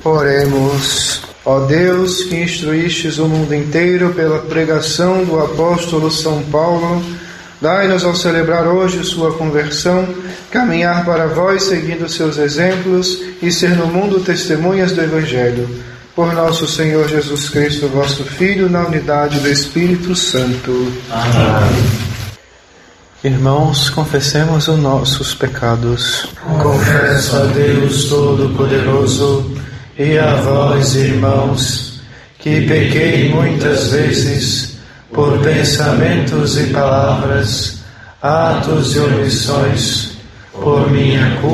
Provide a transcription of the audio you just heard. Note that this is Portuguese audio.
Oremos. Ó Deus, que instruístes o mundo inteiro pela pregação do apóstolo São Paulo, dai-nos ao celebrar hoje sua conversão, caminhar para vós seguindo seus exemplos e ser no mundo testemunhas do Evangelho. Por nosso Senhor Jesus Cristo, vosso Filho, na unidade do Espírito Santo. Amém. Irmãos, confessemos os nossos pecados. Confesso a Deus Todo-Poderoso e a vós, irmãos, que pequei muitas vezes por pensamentos e palavras, atos e omissões, por minha culpa.